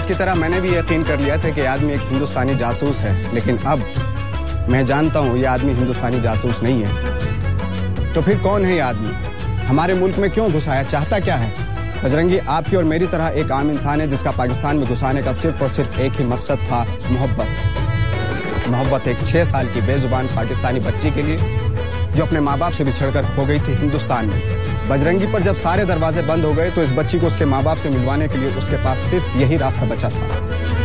की तरह मैंने भी यकीन कर लिया था कि आदमी एक हिंदुस्तानी जासूस है, लेकिन अब मैं जानता हूं ये आदमी हिंदुस्तानी जासूस नहीं है। तो फिर कौन है ये आदमी? हमारे मुल्क में क्यों घुसाया? चाहता क्या है? बजरंगी आपकी और मेरी तरह एक आम इंसान है जिसका पाकिस्तान में घुसाने का सिर्फ और सिर्फ एक ही मकसद था, मोहब्बत एक 6 साल की बेजुबान पाकिस्तानी बच्ची के लिए जो अपने माँ बाप से बिछड़कर हो गई थी हिंदुस्तान में। बजरंगी पर जब सारे दरवाजे बंद हो गए तो इस बच्ची को उसके माँ बाप से मिलवाने के लिए उसके पास सिर्फ यही रास्ता बचा था।